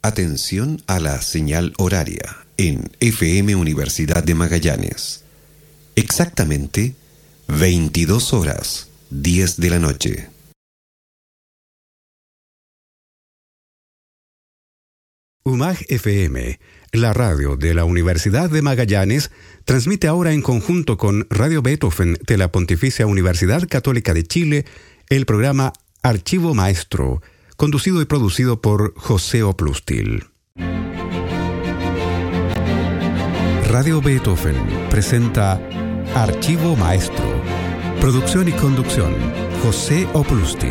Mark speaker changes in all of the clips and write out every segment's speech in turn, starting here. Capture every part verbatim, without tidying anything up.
Speaker 1: Atención a la señal horaria en F M Universidad de Magallanes. Exactamente veintidós horas, diez de la noche.
Speaker 2: U M A G F M, la radio de la Universidad de Magallanes, transmite ahora en conjunto con Radio Beethoven de la Pontificia Universidad Católica de Chile el programa Archivo Maestro, conducido y producido por José Oplustil. Radio Beethoven presenta Archivo Maestro. Producción y conducción, José Oplustil.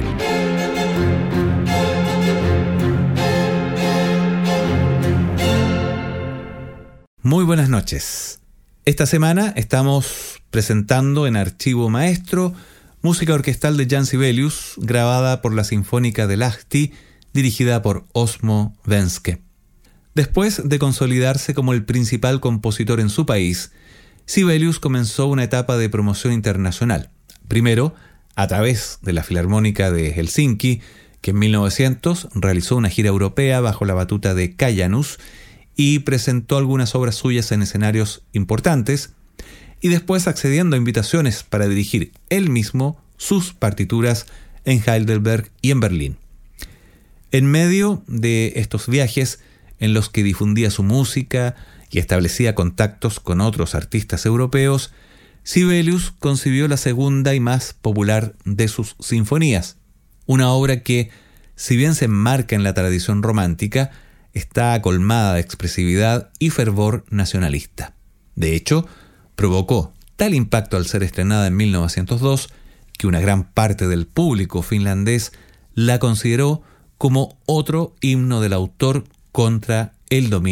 Speaker 3: Muy buenas noches. Esta semana estamos presentando en Archivo Maestro música orquestal de Jan Sibelius, grabada por la Sinfónica de Lahti, dirigida por Osmo Venske. Después de consolidarse como el principal compositor en su país, Sibelius comenzó una etapa de promoción internacional. Primero, a través de la Filarmónica de Helsinki, que en mil novecientos realizó una gira europea bajo la batuta de Kaija Janus y presentó algunas obras suyas en escenarios importantes, y después accediendo a invitaciones para dirigir él mismo sus partituras en Heidelberg y en Berlín. En medio de estos viajes, en los que difundía su música y establecía contactos con otros artistas europeos, Sibelius concibió la segunda y más popular de sus sinfonías, una obra que, si bien se enmarca en la tradición romántica, está colmada de expresividad y fervor nacionalista. De hecho, provocó tal impacto al ser estrenada en mil novecientos dos que una gran parte del público finlandés la consideró como otro himno del autor contra el dominio